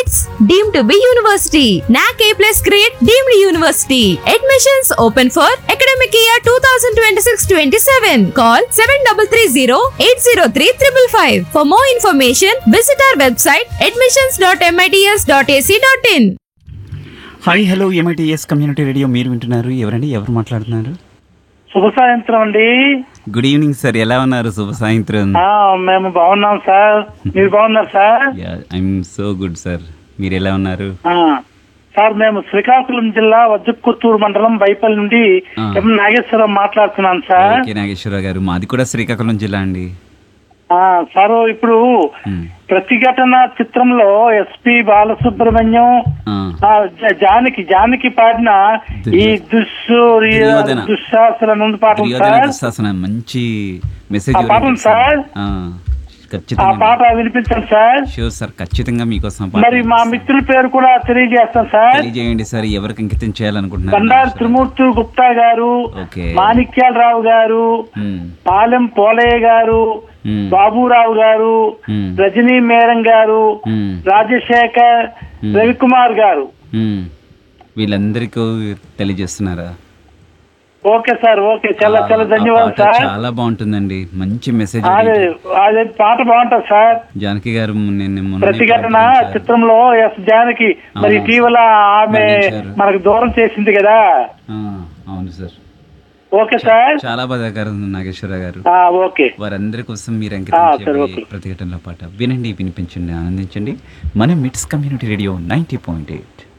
It's deemed to be university. NAC A+ grade deemed university. Admissions open for academic year 2026-27. Call 7330-803-555. For more information, visit our website admissions.mits.ac.in. Hi hello MITS community radio మీరు వింటున్నారు. ఎవరు మాట్లాడుతున్నారు? శుభ సాయంత్రం అండి. Good evening sir, ఎలా ఉన్నారు? శుభ సాయంత్రం. మేము బాగున్నాం సార్, మీరు బాగున్నారు sir? I'm so good sir, మీరు ఎలా ఉన్నారు? సార్ మేము శ్రీకాకుళం జిల్లా వజ్రకుత్తూరు మండలం బైపల్లి నుండి ఎం నాగేశ్వరరావు మాట్లాడుతున్నాను సార్. ఓకే నాగేశ్వరరావు గారు, మాది కూడా శ్రీకాకుళం జిల్లా అండి. సార్ ఇప్పుడు ప్రతిఘటన చిత్రంలో ఎస్పి బాలసుబ్రహ్మణ్యం జానకి పాడిన ఈ దుశ్శాసన నుండి పాఠం సార్, మంచి మెసేజ్ పాఠం సార్. ఆ పాట వినిపించండి సార్. షూర్ సార్, ఖచ్చితంగా మీకోసం. మరి మా మిత్రుల పేరు కూడా తెలియజేస్తాం సార్. తెలియజేయండి సార్, ఎవరికి అంకితం చేయాలనుకుంటున్నారు? బండారు త్రిమూర్తి గుప్తా గారు, మాణిక్యాలరావు గారు, పాలెం పోలయ్య గారు, బాబురావు గారు, రజనీ మేరం గారు, రాజశేఖర్, రవికుమార్ గారు, వీళ్ళందరికీ తెలియజేస్తున్నారా? ఓకే సార్, ఓకే, చాలా చాలా ధన్యవాదాలు సార్. చాలా బాగుంటుందండి, మంచి మెసేజ్. అదే పాట బాగుంటుంది సార్. జానకి గారు ప్రతిఘటన చిత్రంలో ఎస్ జానకి మరి ఇటీవల ఆమె మనకు దూరం చేసింది కదా. అవును సార్. ఓకే సార్, చాలా బాధాకరం నాగేశ్వరరావు గారు. ఓకే, వారందరి కోసం మీరు అంకితం ప్రతిఘటనలో పాట వినండి, వినిపించండి, ఆనందించండి. మన మిట్స్ కమ్యూనిటీ రేడియో 90.8.